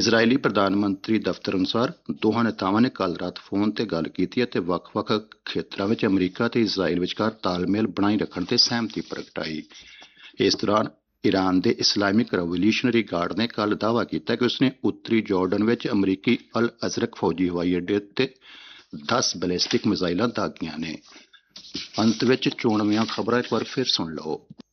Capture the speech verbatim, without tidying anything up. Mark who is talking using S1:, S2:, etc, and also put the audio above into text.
S1: ਇਜ਼ਰਾਈਲੀ ਪ੍ਰਧਾਨ ਮੰਤਰੀ ਦਫ਼ਤਰ ਅਨੁਸਾਰ ਦੋਹਾਂ ਨੇਤਾਵਾਂ ਨੇ ਕੱਲ੍ਹ ਰਾਤ ਫੋਨ ਤੇ ਗੱਲ ਕੀਤੀ ਅਤੇ ਵੱਖ-ਵੱਖ ਖੇਤਰਾਂ ਵਿੱਚ ਅਮਰੀਕਾ ਤੇ ਇਜ਼ਰਾਈਲ ਵਿਚਕਾਰ ਤਾਲਮੇਲ ਬਣਾਈ ਰੱਖਣ ਤੇ ਸਹਿਮਤੀ ਪ੍ਰਗਟਾਈ। ਇਸ ਦੌਰਾਨ ਈਰਾਨ ਦੇ ਇਸਲਾਮਿਕ ਰੈਵੋਲਿਊਸ਼ਨਰੀ ਗਾਰਡ ਨੇ ਕੱਲ੍ਹ ਦਾਅਵਾ ਕੀਤਾ ਕਿ ਉਸਨੇ ਉੱਤਰੀ ਜਾਰਡਨ ਵਿੱਚ ਅਮਰੀਕੀ ਅਲ ਅਜ਼ਰਕ ਫੌਜੀ ਹਵਾਈ ਅੱਡੇ ਉੱਤੇ ਦਸ ਬੈਲਿਸਟਿਕ ਮਿਜ਼ਾਈਲਾਂ ਦਾਗੀਆਂ ਨੇ। ਅੰਤ ਵਿੱਚ ਚੋਣਵੀਆਂ ਖਬਰਾਂ ਇੱਕ ਵਾਰ ਫਿਰ ਸੁਣ ਲਓ।